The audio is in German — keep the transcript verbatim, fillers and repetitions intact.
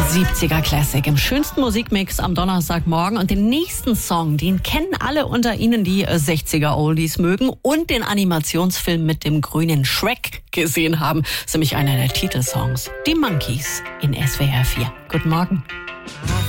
siebziger Classic im schönsten Musikmix am Donnerstagmorgen. Und den nächsten Song, den kennen alle unter Ihnen, die sechziger Oldies mögen und den Animationsfilm mit dem grünen Shrek gesehen haben. Das ist nämlich einer der Titelsongs. Die Monkees in S W R vier. Guten Morgen.